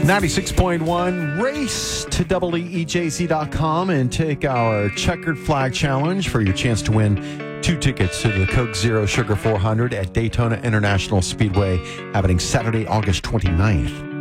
96.1, race to WEJZ.com and take our checkered flag challenge for your chance to win 2 tickets to the Coke Zero Sugar 400 at Daytona International Speedway happening Saturday, August 29th.